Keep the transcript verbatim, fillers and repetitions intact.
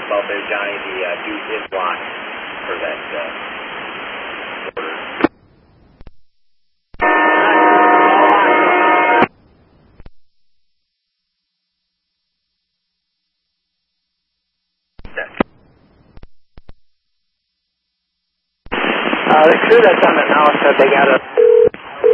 about there, Johnny. The uh, dude is locked for that uh, order. Uh, the crew that's on it now said they got a